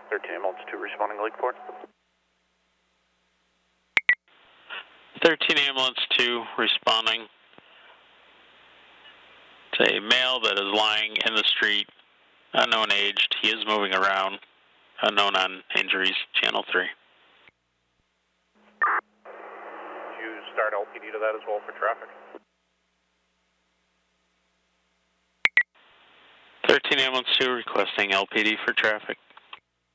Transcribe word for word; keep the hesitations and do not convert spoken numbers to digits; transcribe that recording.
thirteen ambulance two responding Lakeport. thirteen ambulance two responding. It's a male that is lying in the street, unknown aged. He is moving around, unknown on injuries, channel three. Did you start L P D to that as well for traffic? thirteen ambulance two requesting L P D for traffic.